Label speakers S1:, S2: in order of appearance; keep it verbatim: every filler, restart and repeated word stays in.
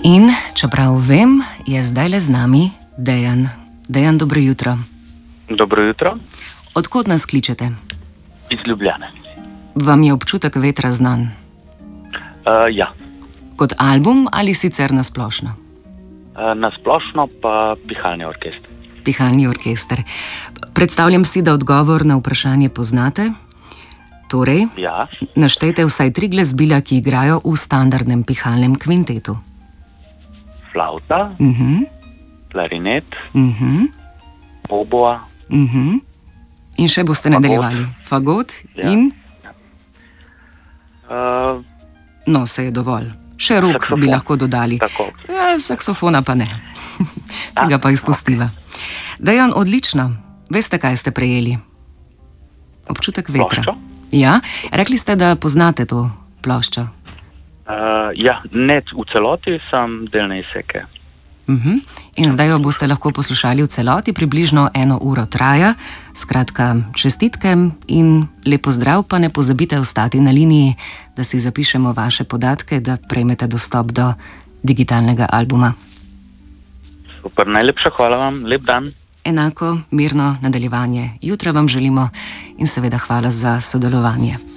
S1: In čeprav vem, je zdaj le z nami Dejan. Dejan, dobro jutro.
S2: Dobro jutro.
S1: Odkot nas kličete?
S2: Iz Ljubljane.
S1: Vam je občutek vetra znan?
S2: Uh, ja.
S1: Kot album ali sicer nasplošno?
S2: Uh, nasplošno pa pihalni orkester.
S1: Pihalni orkester. Predstavljam si, da odgovor na vprašanje poznate. Torej,
S2: Ja.
S1: naštejte vsaj tri glasbila, ki igrajo v standardnem pihalnem kvintetu.
S2: Flavta,
S1: Mhm,
S2: klarinet,
S1: mhm,
S2: oboa.
S1: mhm. In še boste
S2: Fagot.
S1: nadaljevali. Fagot
S2: Ja.
S1: in...
S2: Uh,
S1: No, se je dovolj. Še rok
S2: Saksofon.
S1: bi lahko dodali.
S2: tako.
S1: Ja, saksofona pa ne. Tega pa izpustiva. Dejan, odlično. Veste, kaj ste prejeli? Občutek vetra.
S2: Ploščo?
S1: Ja, rekli ste, da poznate to ploščo.
S2: Uh, ja, ne v celoti, sam delne izseke.
S1: Uh-huh. In zdaj jo boste lahko poslušali v celoti, približno eno uro traja. Skratka, čestitke in lepo zdrav, pa ne pozabite ostati na liniji, da si zapišemo vaše podatke, da prejmete dostop do digitalnega albuma.
S2: Super, najlepša hvala vam, lep dan.
S1: Enako mirno nadaljevanje jutra vam želimo in seveda hvala za sodelovanje.